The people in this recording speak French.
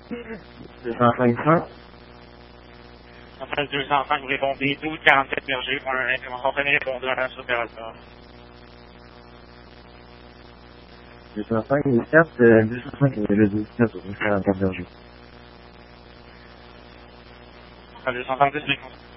205. Appel 205, vous répondez 1247 Berger pour un intervention premier répondeur à l'opérateur. 205, 4, 205, le 12, 44 Berger. Appel 205, 10,